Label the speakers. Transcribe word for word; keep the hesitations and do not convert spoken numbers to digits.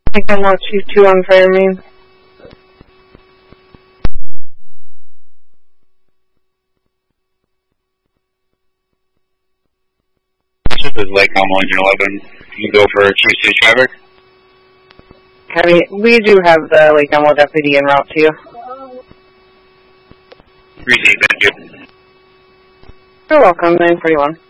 Speaker 1: I can watch you two on Fairmead.
Speaker 2: This is Lake Elmo Engine eleven. You can go for Chief City traffic.
Speaker 1: Heavy. We do have the Lake Elmo deputy en route to you.
Speaker 2: Appreciate it, thank you.
Speaker 1: You're welcome, nine forty-one.